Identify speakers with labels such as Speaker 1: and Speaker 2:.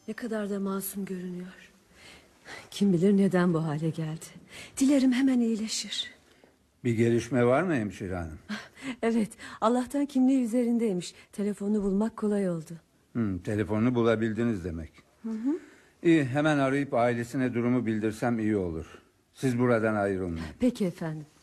Speaker 1: Ne kadar da masum görünüyor. Kim bilir neden bu hale geldi. Dilerim hemen iyileşir.
Speaker 2: Bir gelişme var mı hemşire hanım?
Speaker 1: Evet, Allah'tan kimliği üzerindeymiş. Telefonunu bulmak kolay oldu.
Speaker 2: Telefonunu bulabildiniz demek. İyi, hemen arayıp ailesine durumu bildirsem iyi olur. Siz buradan ayrılmayın.
Speaker 1: Peki efendim.